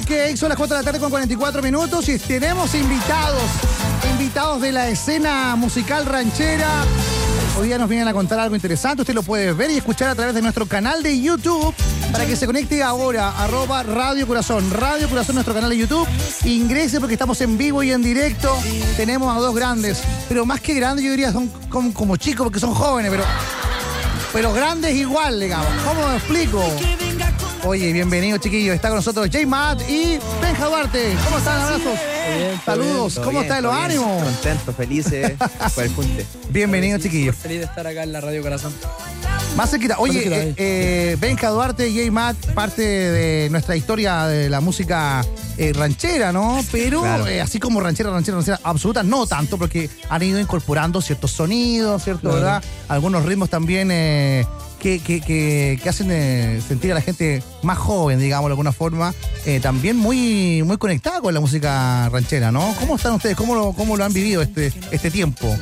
Ok, son las 4 de la tarde con 44 minutos y tenemos invitados de la escena musical ranchera. Hoy día nos vienen a contar algo interesante. Usted lo puede ver y escuchar a través de nuestro canal de YouTube para que se conecte ahora, @Radio Corazón. Radio Corazón, nuestro canal de YouTube. Ingrese porque estamos en vivo y en directo. Tenemos a dos grandes, pero más que grandes yo diría son como chicos porque son jóvenes, pero grandes igual, digamos. ¿Cómo me explico? Oye, bienvenidos chiquillos. Está con nosotros J-Matt y Benja Duarte. ¿Cómo están? Abrazos. Bien, saludos. ¿Cómo están los ánimos? Contentos, felices por el junte. Bienvenidos chiquillos. Feliz de estar acá en la Radio Corazón. Más cerquita. Oye, Benja Duarte y J-Matt, parte de nuestra historia de la música ranchera, ¿no? Pero claro. Así como ranchera absoluta, no tanto, porque han ido incorporando ciertos sonidos, ¿cierto? Claro. ¿Verdad? Algunos ritmos también que hacen sentir a la gente más joven, digamos, de alguna forma, también muy, muy conectada con la música ranchera, ¿no? ¿Cómo están ustedes? ¿Cómo lo han vivido este tiempo?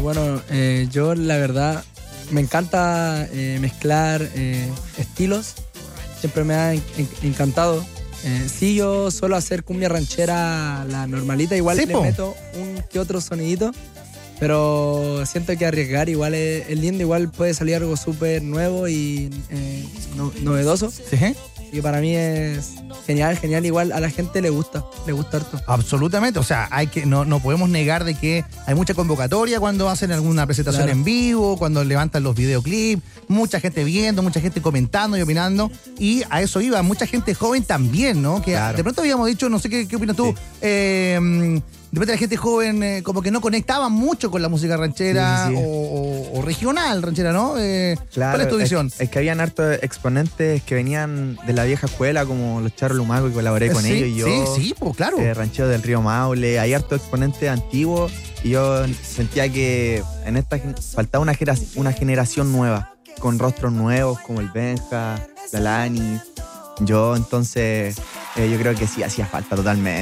Yo la verdad me encanta mezclar estilos. Siempre me ha encantado. Sí, yo suelo hacer cumbia ranchera, la normalita. Igual Sí, le po. meto un que otro sonidito. Pero siento que arriesgar igual es lindo. Igual puede salir algo súper nuevo y novedoso. ¿Sí? Y para mí es genial. Igual a la gente le gusta harto. Absolutamente, o sea, no podemos negar de que hay mucha convocatoria cuando hacen alguna presentación Claro. en vivo, cuando levantan los videoclips, mucha gente viendo, mucha gente comentando y opinando, y a eso iba, mucha gente joven también, ¿no? Que Claro. de pronto habíamos dicho, no sé qué opinas tú, de repente la gente joven como que no conectaba mucho con la música ranchera Sí. O regional ranchera, ¿no? ¿Cuál es tu visión? Es que habían hartos exponentes que venían de la vieja escuela, como los Charros Lumaco, y colaboré con Sí, ellos. Y yo, sí, pues claro. Ranchero del Río Maule, hay hartos exponentes antiguos. Y yo sentía que en esta faltaba una generación nueva, con rostros nuevos, como el Benja, la Lani. Yo, entonces, yo creo que sí hacía falta totalmente.